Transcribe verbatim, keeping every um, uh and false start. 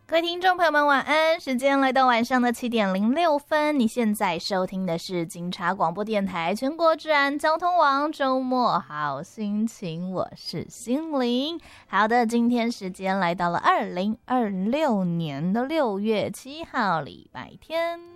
各位听众朋友们晚安，时间来到晚上的七点零六分，你现在收听的是警察广播电台全国治安交通网周末好心情，我是心灵。好的，今天时间来到了二零二六年的六月七号礼拜天。